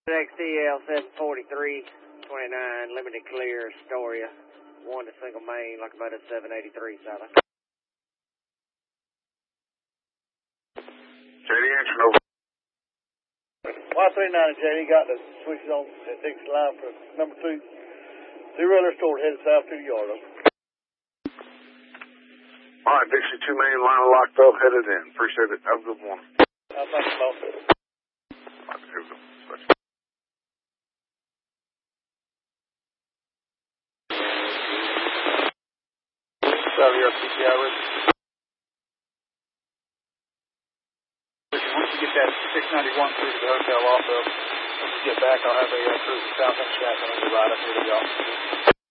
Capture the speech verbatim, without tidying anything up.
X T L seven forty-three twenty-nine, limited clear, Astoria. One to single main, locomotive seven eighty-three, Southern. J D action over. Y thirty-nine and J D got the switches on the Dixie line for number two. Zero restored, headed south to the yard. Over. All right, Dixie two main line locked up, headed in. Appreciate it. Have a good one. I think so. All right, here we go. Switch. Sorry, your P T I with Once you get that six ninety-one through to the hotel off of, when you get back, I'll have a uh, cruise to South End Shack and I'll be right up here to y'all.